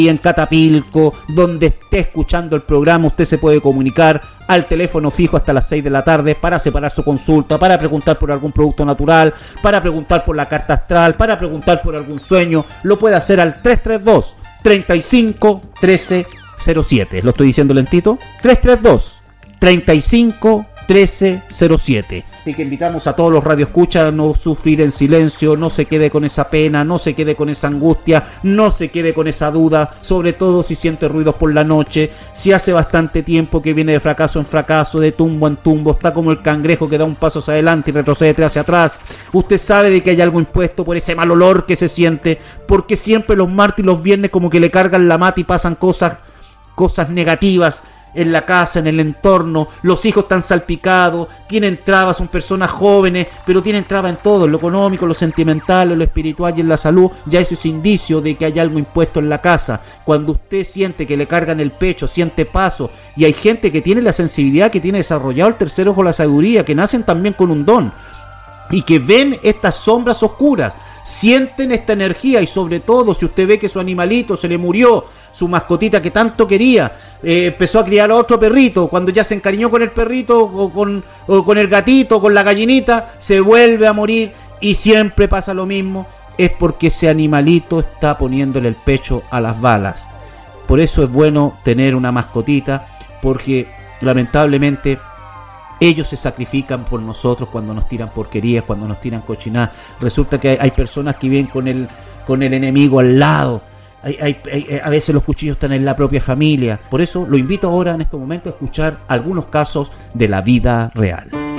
y en Catapilco, donde esté escuchando el programa, usted se puede comunicar al teléfono fijo hasta las 6 de la tarde para separar su consulta, para preguntar por algún producto natural, para preguntar por la carta astral, para preguntar por algún sueño. Lo puede hacer al 332 35 13 07. Lo estoy diciendo lentito. 332 35 13 07. Así que invitamos a todos los radioescuchas a no sufrir en silencio, no se quede con esa pena, no se quede con esa angustia, no se quede con esa duda, sobre todo si siente ruidos por la noche, si hace bastante tiempo que viene de fracaso en fracaso, de tumbo en tumbo, está como el cangrejo que da un paso hacia adelante y retrocede 3 hacia atrás. Usted sabe de que hay algo impuesto por ese mal olor que se siente, porque siempre los martes y los viernes como que le cargan la mata y pasan cosas negativas en la casa, en el entorno. Los hijos están salpicados, tienen trabas, son personas jóvenes, pero tienen trabas en todo, en lo económico, en lo sentimental, en lo espiritual y en la salud. Ya eso es indicio de que hay algo impuesto en la casa. Cuando usted siente que le cargan el pecho, siente paso, y hay gente que tiene la sensibilidad, que tiene desarrollado el tercer ojo, la sabiduría, que nacen también con un don y que ven estas sombras oscuras, sienten esta energía. Y sobre todo si usted ve que su animalito se le murió, su mascotita que tanto quería, empezó a criar a otro perrito, cuando ya se encariñó con el perrito o con el gatito, con la gallinita, se vuelve a morir y siempre pasa lo mismo, es porque ese animalito está poniéndole el pecho a las balas. Por eso es bueno tener una mascotita, porque lamentablemente ellos se sacrifican por nosotros cuando nos tiran porquerías, cuando nos tiran cochinadas. Resulta que hay personas que viven con el enemigo al lado. A veces los cuchillos están en la propia familia. Por eso lo invito ahora en este momento a escuchar algunos casos de la vida real.